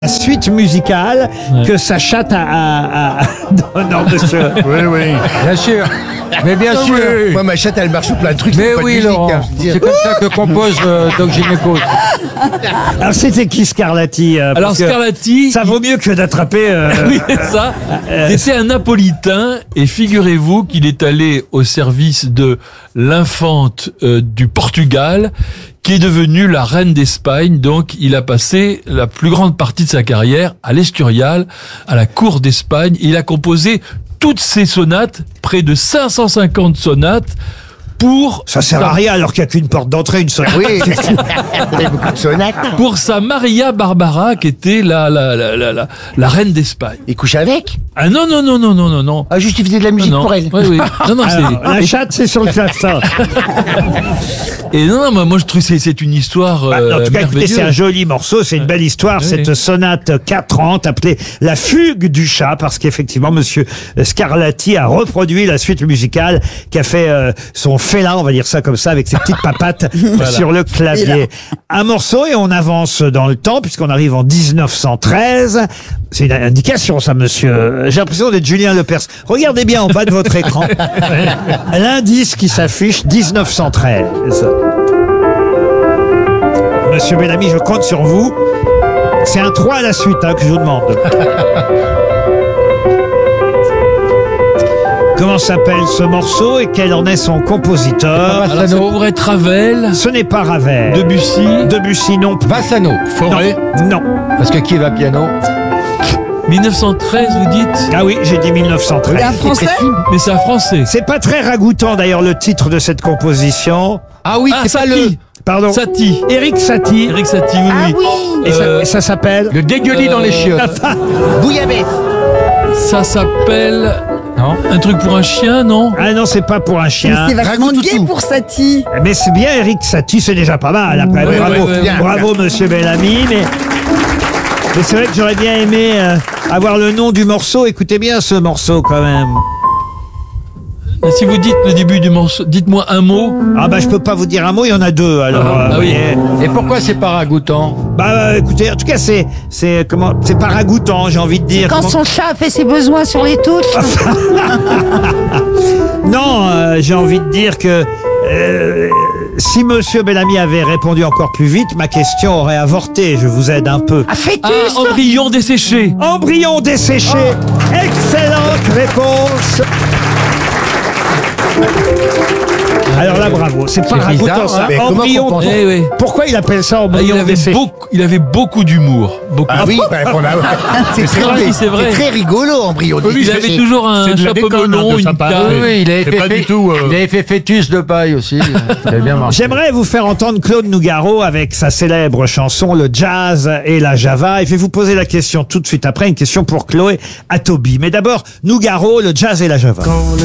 La suite musicale que sa chatte non, monsieur. Oui. Bien sûr. Mais bien sûr. Moi, ma chatte, elle marche sur plein de trucs. Mais pas de oui, musique, Laurent. hein, je veux dire. C'est comme ça que compose Doc Gynéco. Alors c'était qui Scarlatti Alors parce que Scarlatti, ça vaut mieux que d'attraper. oui, c'est ça. C'était un Napolitain et figurez-vous qu'il est allé au service de l'infante du Portugal, qui est devenue la reine d'Espagne. Donc, il a passé la plus grande partie de sa carrière à l'Esturial, à la cour d'Espagne. Il a composé toutes ses sonates, près de 550 sonates, pour Ça sert à rien alors qu'il n'y a qu'une porte d'entrée, une seule. Oui, il y a beaucoup de sonates. pour sa Maria Barbara, qui était la reine d'Espagne. Il couche avec. Ah non. Ah, juste il faisait de la musique Non. pour elle. Oui. Non, Alors, la chatte, c'est sur le clavecin. Et non, moi je trouve que c'est une histoire En tout cas, écoutez, merveilleuse. c'est un joli morceau, c'est une belle histoire, Oui. cette sonate 4/30 appelée La Fugue du chat, parce qu'effectivement, monsieur Scarlatti a reproduit la suite musicale qui a fait son félin, on va dire ça comme ça, avec ses petites papates sur le clavier. Un morceau et on avance dans le temps, puisqu'on arrive en 1913. C'est une indication, ça, monsieur. J'ai l'impression d'être Julien Lepers. Regardez bien en bas de votre écran. L'indice qui s'affiche, 1913. Monsieur Bellamy, je compte sur vous. C'est un 3 à la suite que je vous demande. Comment s'appelle ce morceau et quel en est son compositeur? Alors, ça pourrait être Ravel, Ce n'est pas Ravel. Debussy non plus. Bassano. Forêt. Non. Parce que qui va piano? 1913, vous dites? Ah oui, j'ai dit 1913. Un français? Mais c'est un français. C'est pas très ragoûtant d'ailleurs le titre de cette composition. Ah oui, Ah, c'est pas Satie. Pardon. Satie. Éric Satie. Eric Satie, oui. Ah oui. Et ça s'appelle le dégueulis dans les chiottes. Bouillabaisse. Ça s'appelle Non. un truc pour un chien, non? Ah non, c'est pas pour un Mais chien. c'est vachement Ragout gay toutou. pour Satie. Mais c'est bien Éric Satie, c'est déjà pas mal. Après, Oui, bravo, oui, oui, oui. bravo Monsieur Bellamy. Mais c'est vrai que j'aurais bien aimé avoir le nom du morceau. Écoutez bien ce morceau quand même. Si vous dites le début du morceau, dites-moi un mot. Ah bah je peux pas vous dire un mot, il y en a deux. Alors, Ah oui. voyez. Et pourquoi c'est pas ragoûtant? Bah écoutez, en tout cas c'est pas ragoûtant, j'ai envie de dire. Quand Comment- son chat fait ses besoins sur les touches. Non, j'ai envie de dire que si Monsieur Bellamy avait répondu encore plus vite, ma question aurait avorté. Je vous aide un peu. Ah, fœtus. Ah, embryon desséché. Embryon desséché. Excellente réponse. Alors là, bravo. C'est pas C'est ragoûtant bizarre, ça. hein. Mais comment Embryon. qu'on pense- Eh oui. Pourquoi il appelle ça Ah, embryon desséché? il avait beaucoup d'humour. Beaucoup. Ah oui, c'est c'est vrai. très rigolo, embryo. Il avait toujours un c'est de la chapeau déconne, melon, de une sa part. canne. Oui, il avait C'est fait, pas du tout, il avait fait fœtus de paille aussi. Ça avait bien marché. J'aimerais vous faire entendre Claude Nougaro avec sa célèbre chanson Le Jazz et la Java. Et je vais vous poser la question tout de suite après, une question pour Chloé Atobi. Mais d'abord, Nougaro, Le Jazz et la Java.